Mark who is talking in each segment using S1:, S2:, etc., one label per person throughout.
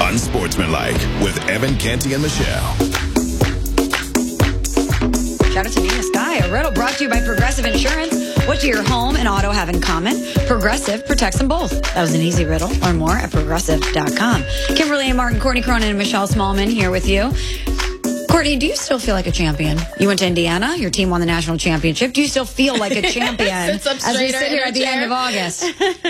S1: Unsportsmanlike with Evan Canty and Michelle.
S2: Shout out to Nina Sky. A riddle brought to you by Progressive Insurance. What do your home and auto have in common? Progressive protects them both. That was an easy riddle. Learn more at progressive.com. Kimberly and Martin, Courtney Cronin and Michelle Smallman here with you. Courtney, do you still feel like a champion? You went to Indiana. Your team won the national championship. Do you still feel like a champion as we sit here at the end of August?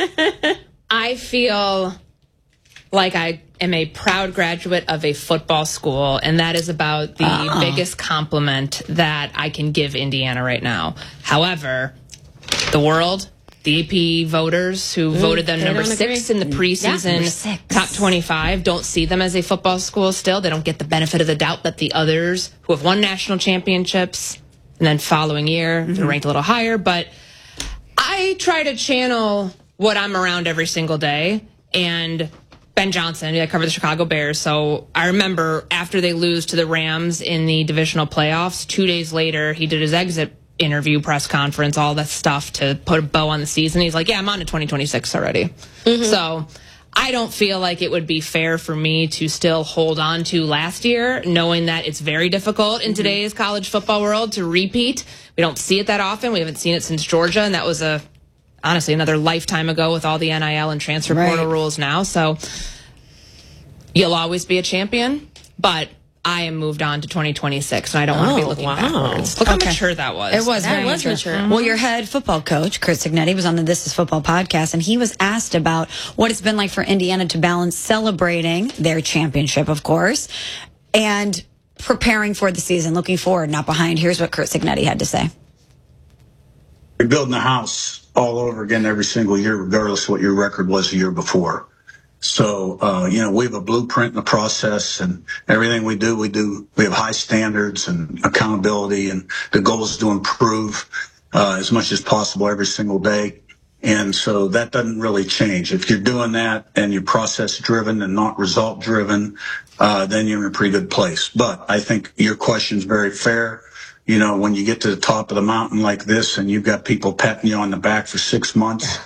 S3: I feel like I am a proud graduate of a football school, and that is about the biggest compliment that I can give Indiana right now. However, the world, the AP voters who voted them number 6 in the preseason top 25 don't see them as a football school still. They don't get the benefit of the doubt that the others who have won national championships and then following year, they're ranked a little higher. But I try to channel what I'm around every single day. And Ben Johnson, I cover the Chicago Bears, so I remember after they lose to the Rams in the divisional playoffs, 2 days later, he did his exit interview, press conference, all that stuff to put a bow on the season. He's like, yeah, I'm on to 2026 already. So I don't feel like it would be fair for me to still hold on to last year, knowing that it's very difficult in today's college football world to repeat. We don't see it that often. We haven't seen it since Georgia, and that was honestly another lifetime ago with all the NIL and transfer portal rules now. So you'll always be a champion, but I am moved on to 2026, and I don't want to be looking backwards. Look how mature that was.
S2: It was very mature. Well, your head football coach, Curt Cignetti, was on the This Is Football podcast, and he was asked about what it's been like for Indiana to balance celebrating their championship, of course, and preparing for the season, looking forward, not behind. Here's what Curt Cignetti had to say.
S4: You're building a house all over again every single year, regardless of what your record was the year before. So, we have a blueprint in the process, and everything we have high standards and accountability, and the goal is to improve as much as possible every single day. And so that doesn't really change. If you're doing that and you're process driven and not result driven, then you're in a pretty good place. But I think your question's very fair. You know, when you get to the top of the mountain like this and you've got people patting you on the back for 6 months,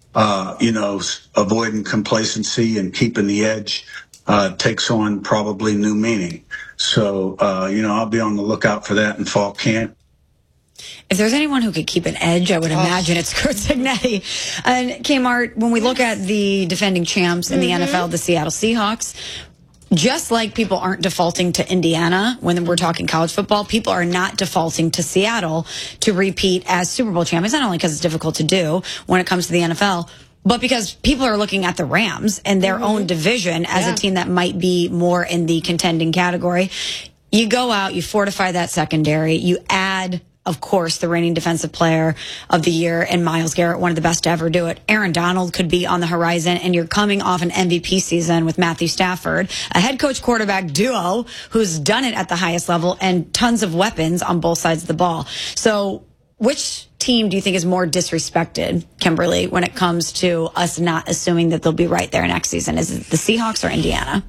S4: avoiding complacency and keeping the edge takes on probably new meaning. So, I'll be on the lookout for that in fall camp.
S2: If there's anyone who could keep an edge, I would imagine it's Curt Cignetti. And Kmart, when we look at the defending champs in the NFL, the Seattle Seahawks, just like people aren't defaulting to Indiana when we're talking college football, people are not defaulting to Seattle to repeat as Super Bowl champions, not only because it's difficult to do when it comes to the NFL, but because people are looking at the Rams and their own division as a team that might be more in the contending category. You go out, you fortify that secondary, you add, of course, the reigning defensive player of the year and Myles Garrett, one of the best to ever do it. Aaron Donald could be on the horizon, and you're coming off an MVP season with Matthew Stafford, a head coach quarterback duo who's done it at the highest level, and tons of weapons on both sides of the ball. So which team do you think is more disrespected, Kimberly, when it comes to us not assuming that they'll be right there next season? Is it the Seahawks or Indiana?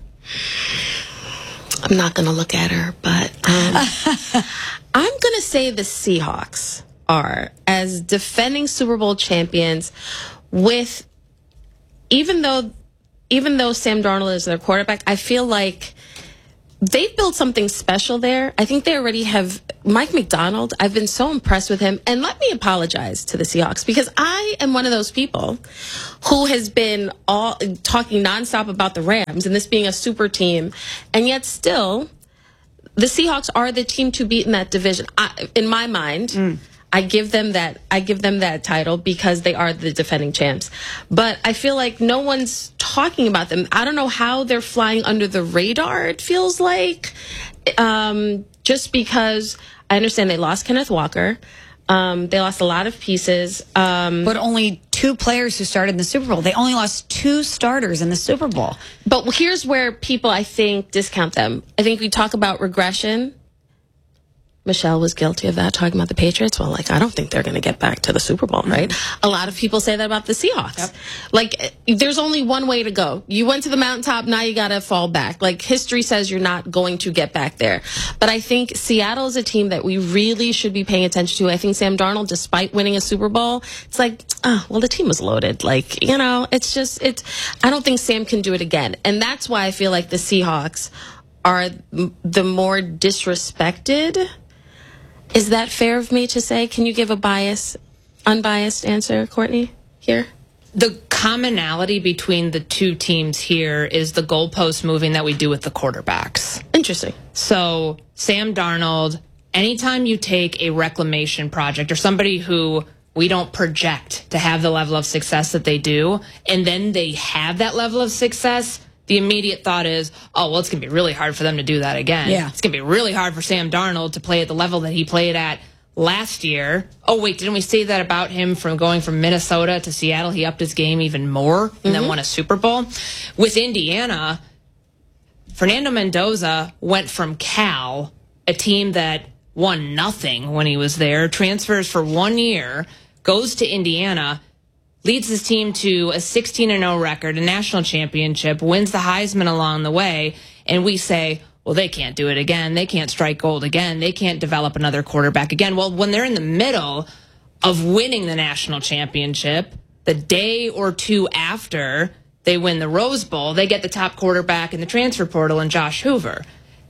S5: I'm not going to look at her, but I'm going to say the Seahawks are, as defending Super Bowl champions, with even though Sam Darnold is their quarterback, I feel like they've built something special there. I think they already have Mike McDonald. I've been so impressed with him. And let me apologize to the Seahawks, because I am one of those people who has been talking nonstop about the Rams and this being a super team. And yet still, the Seahawks are the team to beat in that division. In my mind, I give them that title because they are the defending champs. But I feel like no one's talking about them. I don't know how they're flying under the radar, it feels like. Just because I understand they lost Kenneth Walker. They lost a lot of pieces.
S2: But only 2 players who started in the Super Bowl. They only lost 2 starters in the Super Bowl.
S5: But here's where people, I think, discount them. I think we talk about regression. Michelle was guilty of that, talking about the Patriots. Well, like, I don't think they're going to get back to the Super Bowl, right? A lot of people say that about the Seahawks.
S3: Yep.
S5: Like, there's only one way to go. You went to the mountaintop, now you got to fall back. Like, history says you're not going to get back there. But I think Seattle is a team that we really should be paying attention to. I think Sam Darnold, despite winning a Super Bowl, it's like, oh, well, the team was loaded. Like, you know, I don't think Sam can do it again. And that's why I feel like the Seahawks are the more disrespected. Is that fair of me to say? Can you give a unbiased answer, Courtney, here?
S3: The commonality between the two teams here is the goalpost moving that we do with the quarterbacks.
S5: Interesting.
S3: So Sam Darnold, anytime you take a reclamation project or somebody who we don't project to have the level of success that they do, and then they have that level of success, the immediate thought is, oh, well, it's going to be really hard for them to do that again.
S2: Yeah.
S3: It's going to be really hard for Sam Darnold to play at the level that he played at last year. Oh, wait, didn't we say that about him from going from Minnesota to Seattle? He upped his game even more and then won a Super Bowl. With Indiana, Fernando Mendoza went from Cal, a team that won nothing when he was there, transfers for 1 year, goes to Indiana, leads his team to a 16-0 record, a national championship, wins the Heisman along the way, and we say, well, they can't do it again. They can't strike gold again. They can't develop another quarterback again. Well, when they're in the middle of winning the national championship, the day or two after they win the Rose Bowl, they get the top quarterback in the transfer portal in Josh Hoover.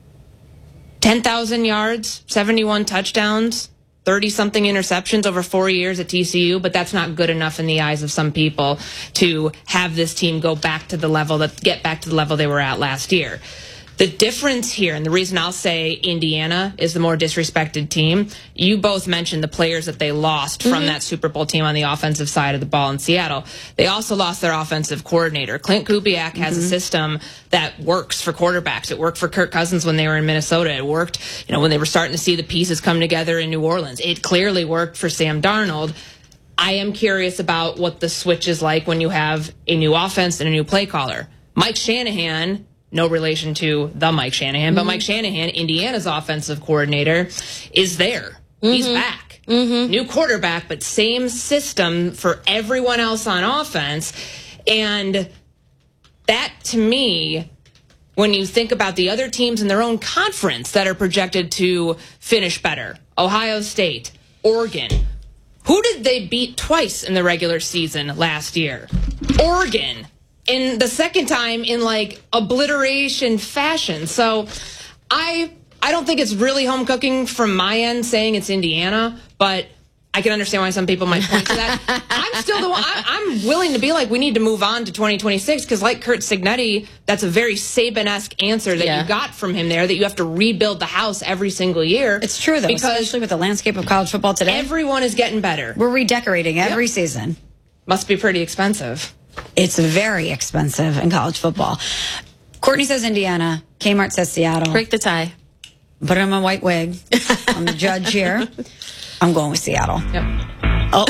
S3: 10,000 yards, 71 touchdowns, 30-something interceptions over 4 years at TCU, but that's not good enough in the eyes of some people to have this team get back to the level they were at last year. The difference here, and the reason I'll say Indiana is the more disrespected team, you both mentioned the players that they lost from that Super Bowl team on the offensive side of the ball in Seattle. They also lost their offensive coordinator. Clint Kubiak has a system that works for quarterbacks. It worked for Kirk Cousins when they were in Minnesota. It worked, when they were starting to see the pieces come together in New Orleans. It clearly worked for Sam Darnold. I am curious about what the switch is like when you have a new offense and a new play caller. Mike Shanahan, no relation to the Mike Shanahan, but Mike Shanahan, Indiana's offensive coordinator, is there. He's back. New quarterback, but same system for everyone else on offense. And that, to me, when you think about the other teams in their own conference that are projected to finish better, Ohio State, Oregon, who did they beat twice in the regular season last year? Oregon. In the second time in obliteration fashion. So I don't think it's really home cooking from my end saying it's Indiana, but I can understand why some people might point to that. I'm still the one. I'm willing to be like, we need to move on to 2026 because, like Curt Cignetti, that's a very Saban-esque answer that you got from him there, that you have to rebuild the house every single year.
S2: It's true, though, especially with the landscape of college football today.
S3: Everyone is getting better.
S2: We're redecorating every season.
S3: Must be pretty expensive.
S2: It's very expensive in college football. Courtney says Indiana. Kmart says Seattle.
S5: Break the tie.
S2: Put on my white wig. I'm the judge here. I'm going with Seattle.
S3: Yep.
S2: Oh.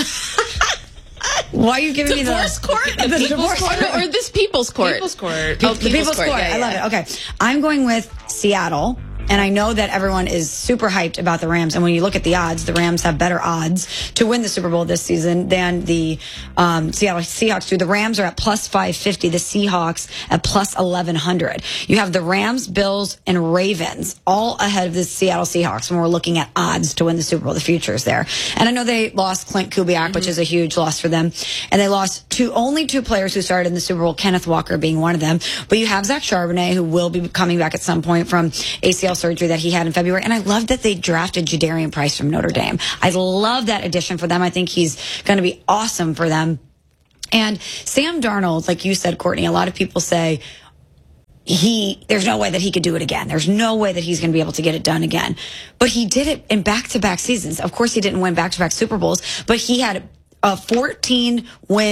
S2: Why are you giving
S5: Divorce
S2: me
S5: court?
S2: the divorce court?
S5: Or this People's Court?
S3: People's Court.
S2: The People's Court.
S5: Yeah,
S2: I love it. Okay. I'm going with Seattle. And I know that everyone is super hyped about the Rams. And when you look at the odds, the Rams have better odds to win the Super Bowl this season than the Seattle Seahawks do. The Rams are at plus 550, the Seahawks at plus 1100. You have the Rams, Bills, and Ravens all ahead of the Seattle Seahawks when we're looking at odds to win the Super Bowl. The futures there. And I know they lost Clint Kubiak, which is a huge loss for them. And they lost only two players who started in the Super Bowl, Kenneth Walker being one of them. But you have Zach Charbonnet, who will be coming back at some point from ACL surgery that he had in February. And I love that they drafted Jadarian Price from Notre Dame. I love that addition for them. I think he's going to be awesome for them. And Sam Darnold, like you said, Courtney, a lot of people say there's no way that he could do it again. There's no way that he's going to be able to get it done again. But he did it in back-to-back seasons. Of course, he didn't win back-to-back Super Bowls, but he had a 14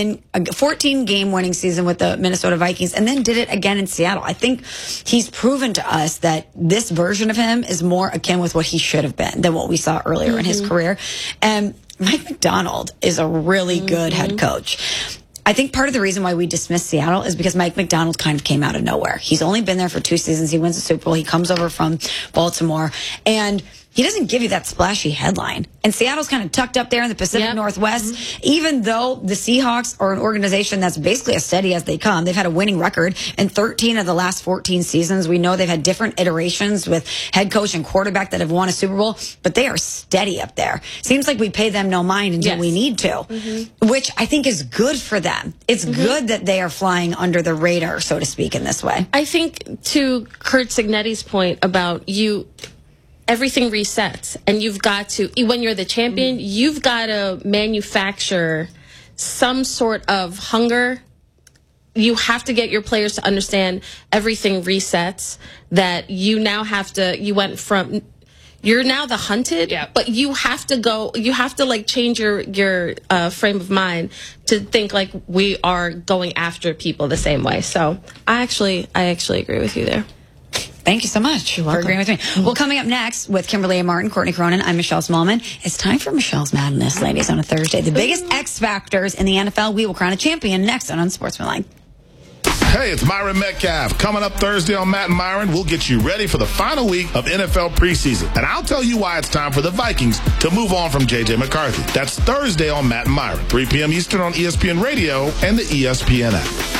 S2: game winning season with the Minnesota Vikings, and then did it again in Seattle. I think he's proven to us that this version of him is more akin with what he should have been than what we saw earlier in his career. And Mike Macdonald is a really good head coach. I think part of the reason why we dismiss Seattle is because Mike Macdonald kind of came out of nowhere. He's only been there for 2 seasons. He wins the Super Bowl. He comes over from Baltimore, and he doesn't give you that splashy headline. And Seattle's kind of tucked up there in the Pacific Northwest, even though the Seahawks are an organization that's basically as steady as they come. They've had a winning record in 13 of the last 14 seasons. We know they've had different iterations with head coach and quarterback that have won a Super Bowl, but they are steady up there. Seems like we pay them no mind until we need to, which I think is good for them. It's good that they are flying under the radar, so to speak, in this way.
S5: I think to Curt Cignetti's point about everything resets, and you've got to, when you're the champion, you've got to manufacture some sort of hunger. You have to get your players to understand everything resets, that you now have to, you're now the hunted, but you have to like change your frame of mind to think like we are going after people the same way. So I actually agree with you there.
S2: Thank you so much for agreeing with me. Well, coming up next with Kimberly A. Martin, Courtney Cronin, I'm Michelle Smallman. It's time for Michelle's Madness, ladies, on a Thursday. The biggest X factors in the NFL. We will crown a champion next on Unsportsmanlike.
S1: Hey, it's Myron Metcalf. Coming up Thursday on Matt and Myron, we'll get you ready for the final week of NFL preseason. And I'll tell you why it's time for the Vikings to move on from J.J. McCarthy. That's Thursday on Matt and Myron, 3 p.m. Eastern on ESPN Radio and the ESPN app.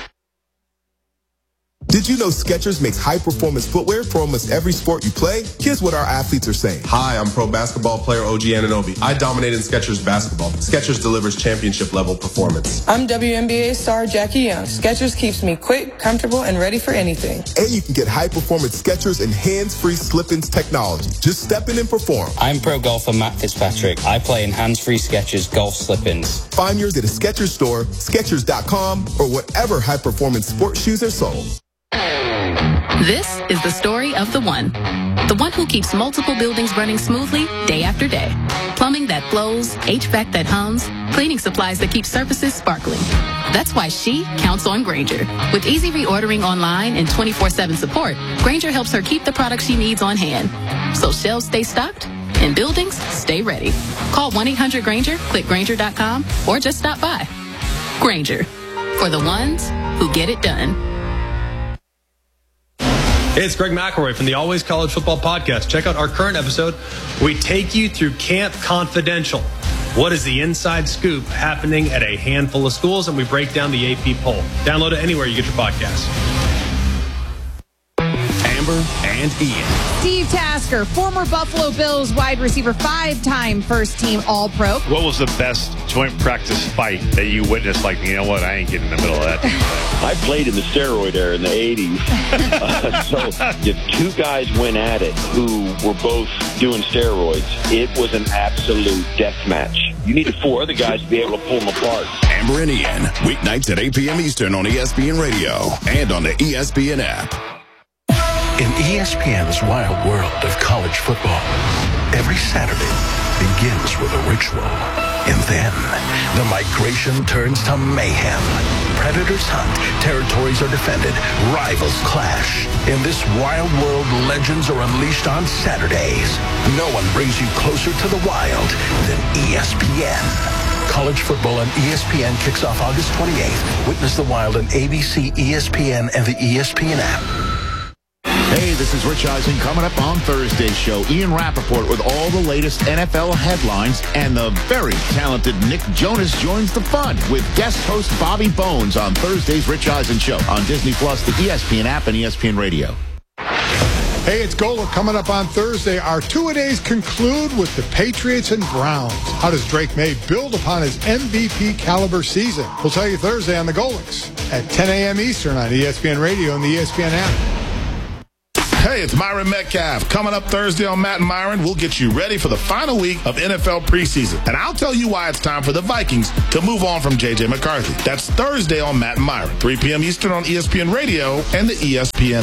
S6: Did you know Skechers makes high-performance footwear for almost every sport you play? Here's what our athletes are saying.
S7: Hi, I'm pro basketball player OG Anunoby. I dominate in Skechers basketball. Skechers delivers championship-level performance.
S8: I'm WNBA star Jackie Young. Skechers keeps me quick, comfortable, and ready for anything.
S6: And you can get high-performance Skechers and hands-free slip-ins technology. Just step in and perform.
S9: I'm pro golfer Matt Fitzpatrick. I play in hands-free Skechers golf slip-ins.
S6: Find yours at a Skechers store, Skechers.com, or whatever high-performance sports shoes are sold.
S10: This is the story of the one who keeps multiple buildings running smoothly day after day. Plumbing that flows, HVAC that hums, cleaning supplies that keep surfaces sparkling. That's why she counts on Grainger. With easy reordering online and 24/7 support, Grainger helps her keep the products she needs on hand. So shelves stay stocked and buildings stay ready. Call 1-800-GRAINGER, click Grainger.com, or just stop by. Grainger, for the ones who get it done.
S11: Hey, it's Greg McElroy from the Always College Football Podcast. Check out our current episode. We take you through Camp Confidential. What is the inside scoop happening at a handful of schools? And we break down the AP poll. Download it anywhere you get your podcasts.
S1: Amber and Ian.
S12: Steve Tasker, former Buffalo Bills wide receiver, 5-time first-team All-Pro.
S13: What was the best joint practice fight that you witnessed? Like, you know what, I ain't getting in the middle of that.
S14: I played in the steroid era in the 80s. So if two guys went at it who were both doing steroids, it was an absolute death match. You needed 4 other guys to be able to pull them apart.
S1: Amber and Ian, weeknights at 8 p.m. Eastern on ESPN Radio and on the ESPN app.
S15: In ESPN's wild world of college football, every Saturday begins with a ritual. And then the migration turns to mayhem. Predators hunt, territories are defended, rivals clash. In this wild world, legends are unleashed on Saturdays. No one brings you closer to the wild than ESPN. College football on ESPN kicks off August 28th. Witness the wild on ABC, ESPN, and the ESPN app.
S16: Hey, this is Rich Eisen. Coming up on Thursday's show, Ian Rappaport with all the latest NFL headlines, and the very talented Nick Jonas joins the fun with guest host Bobby Bones on Thursday's Rich Eisen Show on Disney Plus, the ESPN app, and ESPN Radio.
S17: Hey, it's Golic coming up on Thursday. Our two-a-days conclude with the Patriots and Browns. How does Drake May build upon his MVP caliber season? We'll tell you Thursday on the Golics at 10 a.m. Eastern on ESPN Radio and the ESPN app.
S1: Hey, it's Myron Metcalf. Coming up Thursday on Matt and Myron, we'll get you ready for the final week of NFL preseason. And I'll tell you why it's time for the Vikings to move on from J.J. McCarthy. That's Thursday on Matt and Myron, 3 p.m. Eastern on ESPN Radio and the ESPN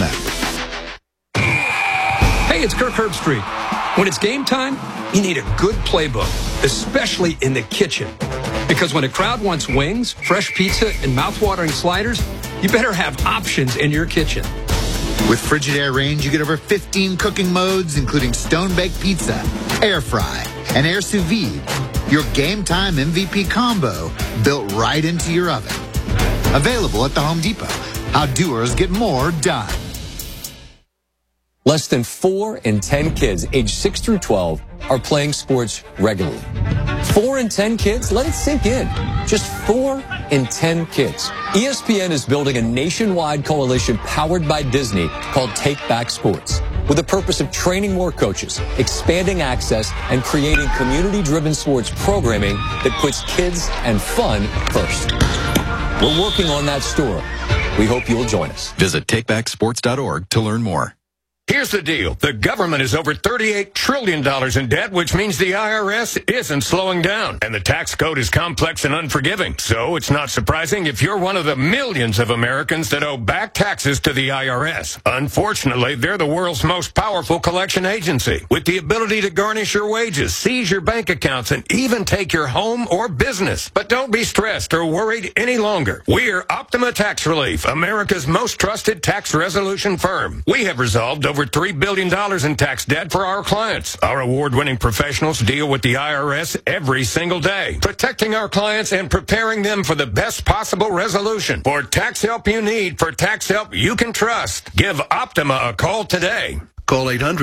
S1: app.
S18: Hey, it's Kirk Herbstreit. When it's game time, you need a good playbook, especially in the kitchen. Because when a crowd wants wings, fresh pizza, and mouthwatering sliders, you better have options in your kitchen.
S19: With Frigidaire Range, you get over 15 cooking modes, including stone-baked pizza, air fry, and air sous vide. Your game time MVP combo built right into your oven. Available at the Home Depot. How doers get more done.
S18: Less than 4 in 10 kids aged 6 through 12 are playing sports regularly. 4 in 10 kids? Let it sink in. Just 4 in 10 kids. ESPN is building a nationwide coalition powered by Disney called Take Back Sports, with the purpose of training more coaches, expanding access, and creating community-driven sports programming that puts kids and fun first. We're working on that story. We hope you'll join us.
S20: Visit takebacksports.org to learn more.
S21: Here's the deal. The government is over $38 trillion in debt, which means the IRS isn't slowing down. And the tax code is complex and unforgiving. So it's not surprising if you're one of the millions of Americans that owe back taxes to the IRS. Unfortunately, they're the world's most powerful collection agency, with the ability to garnish your wages, seize your bank accounts, and even take your home or business. But don't be stressed or worried any longer. We're Optima Tax Relief, America's most trusted tax resolution firm. We have resolved over $3 billion in tax debt for our clients. Our award-winning professionals deal with the IRS every single day, protecting our clients and preparing them for the best possible resolution. For tax help you need, for tax help you can trust, give Optima a call today.
S22: Call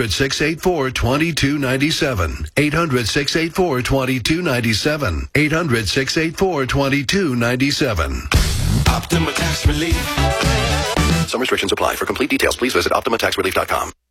S22: 800-684-2297. 800-684-2297. 800-684-2297.
S23: Optima Tax Relief.
S24: Some restrictions apply. For complete details, please visit OptimaTaxRelief.com.